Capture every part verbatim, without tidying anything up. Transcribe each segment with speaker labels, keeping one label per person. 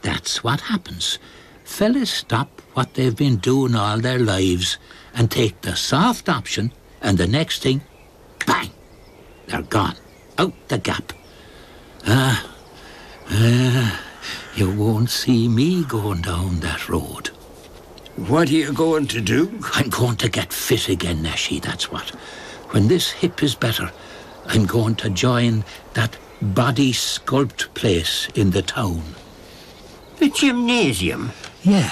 Speaker 1: That's what happens. Fellas stop what they've been doing all their lives and take the soft option, and the next thing, bang, they're gone, out the gap. Ah, uh, you won't see me going down that road.
Speaker 2: What are you going to do?
Speaker 1: I'm going to get fit again, Neshy, that's what. When this hip is better, I'm going to join that body sculpt place in the town.
Speaker 2: The gymnasium?
Speaker 1: Yeah.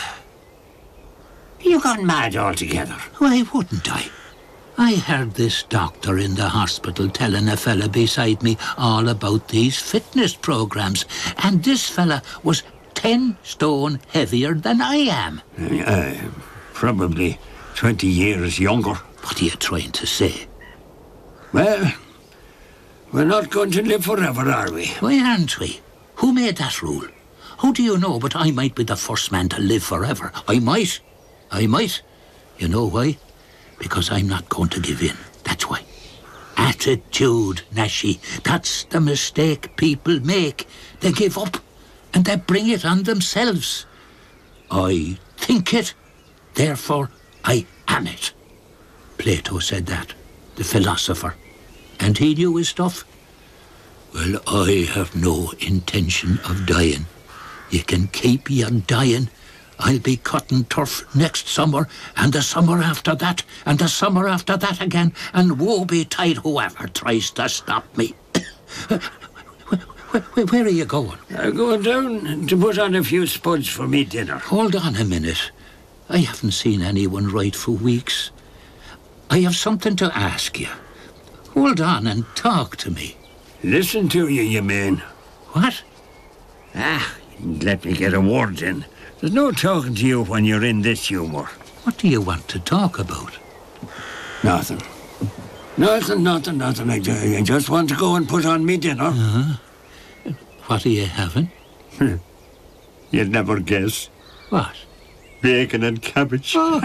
Speaker 2: You gone mad altogether?
Speaker 1: Why wouldn't I? I heard this doctor in the hospital telling a fella beside me all about these fitness programs, and this fella was ten stone heavier than I am.
Speaker 2: Uh, probably twenty years younger.
Speaker 1: What are you trying to say?
Speaker 2: Well, we're not going to live forever, are we?
Speaker 1: Why aren't we? Who made that rule? How do you know? But I might be the first man to live forever. I might. I might. You know why? Because I'm not going to give in. That's why. Attitude, Neshy. That's the mistake people make. They give up, and they bring it on themselves. I think it, therefore I am it. Plato said that, the philosopher. And he knew his stuff. Well, I have no intention of dying. You can keep your dying. I'll be cutting turf next summer, and the summer after that, and the summer after that again, and woe betide whoever tries to stop me. where, where, where are you going?
Speaker 2: I'm going down to put on a few spuds for me dinner.
Speaker 1: Hold on a minute. I haven't seen anyone write for weeks. I have something to ask you. Hold on and talk to me.
Speaker 2: Listen to you, you mean?
Speaker 1: What?
Speaker 2: Ah, let me get a word in. There's no talking to you when you're in this humour.
Speaker 1: What do you want to talk about?
Speaker 2: Nothing. Nothing, nothing, nothing. I, I just want to go and put on me dinner.
Speaker 1: Uh-huh. What are you having?
Speaker 2: You'd never guess.
Speaker 1: What?
Speaker 2: Bacon and cabbage.
Speaker 1: Oh.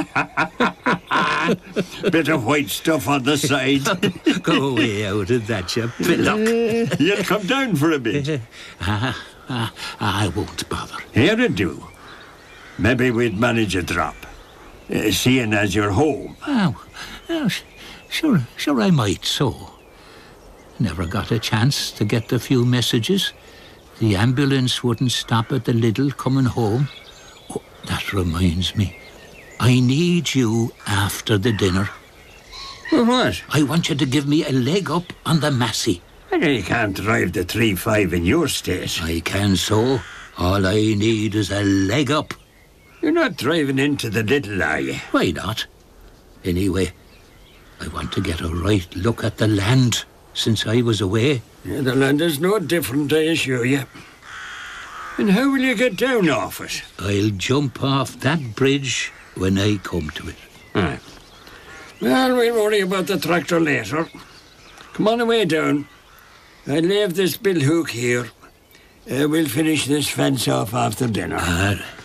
Speaker 2: Bit of white stuff on the side.
Speaker 1: Go away out of that, you pillock.
Speaker 2: You'll come down for a bit.
Speaker 1: uh, uh, I won't bother.
Speaker 2: Here it do. Maybe we'd manage a drop, uh, seeing as you're home.
Speaker 1: Oh, oh, sure, sure I might so. Never got a chance to get the few messages. The ambulance wouldn't stop at the Lidl coming home. Oh, that reminds me. I need you after the dinner.
Speaker 2: For what?
Speaker 1: I want you to give me a leg up on the Massey.
Speaker 2: You can't drive the three five in your state.
Speaker 1: I can so. All I need is a leg up.
Speaker 2: You're not driving into the Lidl, are you?
Speaker 1: Why not? Anyway, I want to get a right look at the land since I was away.
Speaker 2: Yeah, the land is no different, I assure you. And how will you get down off it?
Speaker 1: I'll jump off that bridge when I come to it.
Speaker 2: Aye. Well, we'll worry about the tractor later. Come on away down. I'll leave this bill hook here. Uh, we'll finish this fence off after dinner.
Speaker 1: Ah,